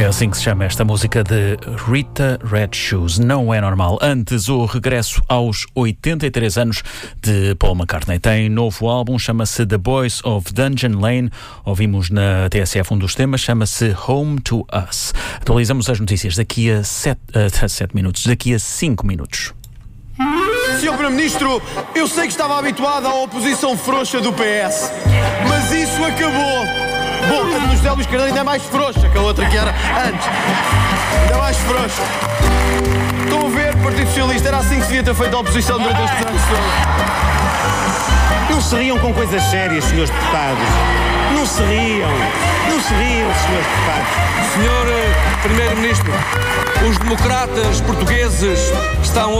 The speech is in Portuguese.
assim que se chama esta música de Rita Red Shoes. Não é normal. Antes, o regresso aos 83 anos de Paul McCartney. Tem novo álbum, chama-se The Boys of Dungeon Lane. Ouvimos na TSF um dos temas, chama-se Home to Us. Atualizamos as notícias daqui a 7 minutos. Daqui a 5 minutos. Senhor Primeiro-Ministro, eu sei que estava habituado à oposição frouxa do PS, mas isso acabou. Bom, a do José Luís Carneiro ainda é mais frouxa que a outra que era antes. Ainda mais frouxa. Estão a ver, Partido Socialista, era assim que se devia ter feito a oposição durante estes anos todos. Não se riam com coisas sérias, senhores deputados. Não se riam, senhores deputados. Senhor Primeiro-Ministro, os democratas portugueses estão